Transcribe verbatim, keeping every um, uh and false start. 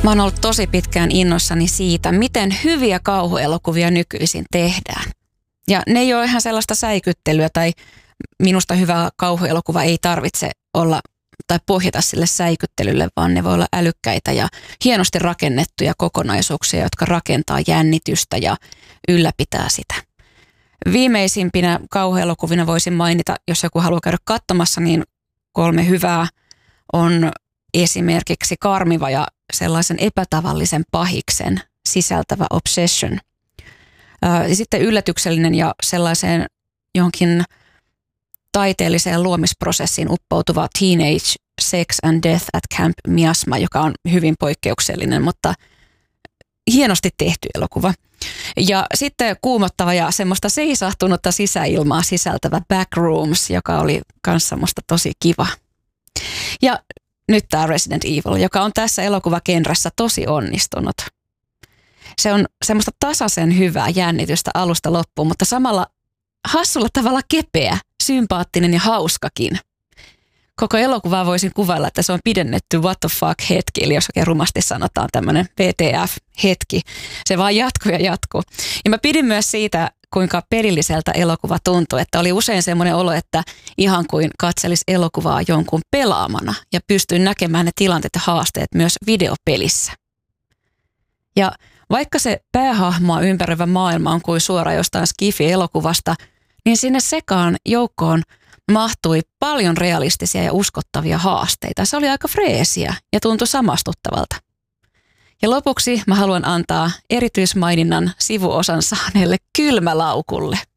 Mä oon ollut tosi pitkään innoissani siitä, miten hyviä kauhuelokuvia nykyisin tehdään. Ja ne ei ole ihan sellaista säikyttelyä tai minusta hyvä kauhuelokuva ei tarvitse olla tai pohjata sille säikyttelylle, vaan ne voi olla älykkäitä ja hienosti rakennettuja kokonaisuuksia, jotka rakentaa jännitystä ja ylläpitää sitä. Viimeisimpinä kauhuelokuvina voisin mainita, jos joku haluaa käydä katsomassa, niin kolme hyvää on esimerkiksi Karmiva ja sellaisen epätavallisen pahiksen sisältävä Obsession. Ja sitten yllätyksellinen ja sellaiseen johonkin taiteelliseen luomisprosessiin uppoutuva Teenage Sex and Death at Camp Miasma, joka on hyvin poikkeuksellinen, mutta hienosti tehty elokuva. Ja sitten kuumottava ja semmoista seisahtunutta sisäilmaa sisältävä Backrooms, joka oli kanssa musta tosi kiva. Ja nyt tämä Resident Evil, joka on tässä elokuvagenressä tosi onnistunut. Se on semmoista tasaisen hyvää jännitystä alusta loppuun, mutta samalla hassulla tavalla kepeä, sympaattinen ja hauskakin. Koko elokuvaa voisin kuvailla, että se on pidennetty what the fuck hetki, eli jos oikein rumasti sanotaan tämmöinen W T F-hetki. Se vaan jatkuu ja jatkuu. Ja mä pidin myös siitä, kuinka pelilliseltä elokuva tuntui, että oli usein semmoinen olo, että ihan kuin katselisi elokuvaa jonkun pelaamana ja pystyin näkemään ne tilanteet ja haasteet myös videopelissä. Ja vaikka se päähahmoa ympäröivä maailma on kuin suora jostain skifi-elokuvasta, niin sinne sekaan joukkoon mahtui paljon realistisia ja uskottavia haasteita. Se oli aika freesiä ja tuntui samastuttavalta. Ja lopuksi mä haluan antaa erityismaininnan sivuosan saaneelle Kylmälaukulle.